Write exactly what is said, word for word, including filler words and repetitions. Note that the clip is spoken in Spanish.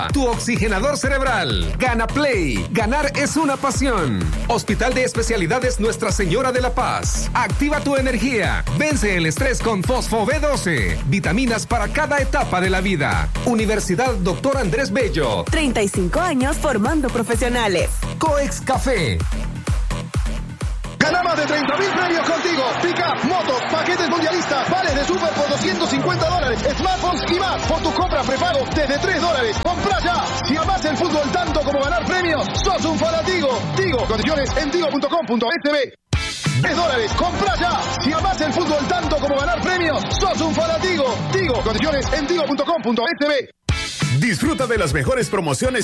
Tu oxigenador cerebral. Gana Play. Ganar es una pasión. Hospital de Especialidades Nuestra Señora de la Paz. Activa tu energía. Vence el estrés con Fosfo B doce. Vitaminas para cada etapa de la vida. Universidad Doctor Andrés Bello. treinta y cinco años formando profesionales. Coex Café. Gana más de treinta mil premios contigo. Pica, motos, paquetes mundialistas, vales de super por doscientos cincuenta dólares, smartphones y más. Por tus compras prepago desde tres dólares. Compra ya. Si amás el fútbol tanto como ganar premios, sos un fanatigo. Tigo, condiciones en tigo punto com punto es be. tres dólares. Compra ya. Si amás el fútbol tanto como ganar premios, sos un fanatigo. Tigo, condiciones en tigo punto com punto es be. Disfruta de las mejores promociones